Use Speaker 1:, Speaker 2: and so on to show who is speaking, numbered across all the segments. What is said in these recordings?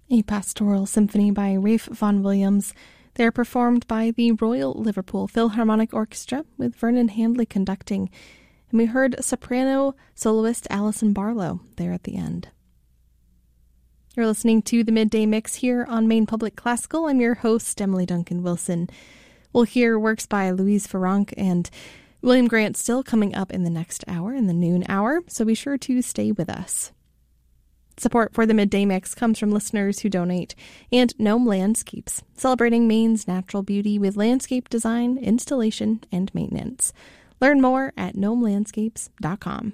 Speaker 1: A pastoral symphony by Ralph Vaughan Williams. They are performed by the Royal Liverpool Philharmonic Orchestra with Vernon Handley conducting. And we heard soprano soloist Alison Barlow there at the end. You're listening to the Midday Mix here on Maine Public Classical. I'm your host, Emily Duncan Wilson. We'll hear works by Louise Farrenc and William Grant Still coming up in the next hour, in the noon hour, so be sure to stay with us. Support for the Midday Mix comes from listeners who donate, and Gnome Landscapes, celebrating Maine's natural beauty with landscape design, installation, and maintenance. Learn more at gnomelandscapes.com.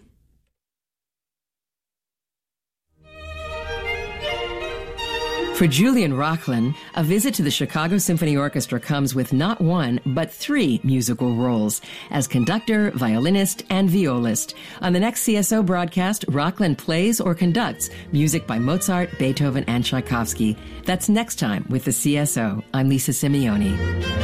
Speaker 2: For Julian Rocklin, a visit to the Chicago Symphony Orchestra comes with not one, but 3 musical roles as conductor, violinist, and violist. On the next CSO broadcast, Rocklin plays or conducts music by Mozart, Beethoven, and Tchaikovsky. That's next time with the CSO. I'm Lisa Simeone.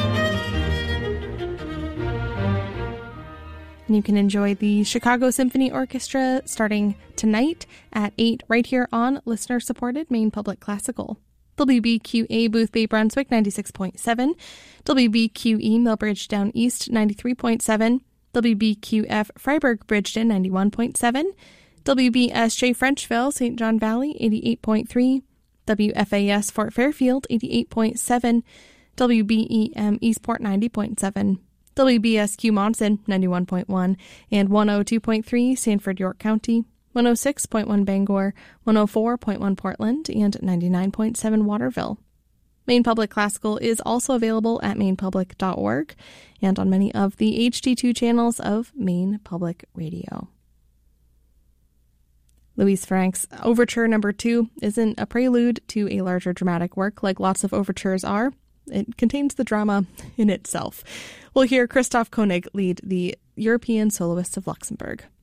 Speaker 1: And you can enjoy the Chicago Symphony Orchestra starting tonight at 8 right here on listener-supported Maine Public Classical. WBQA Booth Bay Brunswick 96.7, WBQE Millbridge Down East 93.7, WBQF Freiburg Bridgeton 91.7, WBSJ Frenchville St. John Valley 88.3, WFAS Fort Fairfield 88.7, WBEM Eastport 90.7, WBSQ Monson 91.1 and 102.3 Sanford York County, 106.1 Bangor, 104.1 Portland, and 99.7 Waterville. Maine Public Classical is also available at mainepublic.org and on many of the HD2 channels of Maine Public Radio. Louise Farrenc's Overture No. 2 isn't a prelude to a larger dramatic work like lots of overtures are. It contains the drama in itself. We'll hear Christoph Koenig lead the European Soloists of Luxembourg.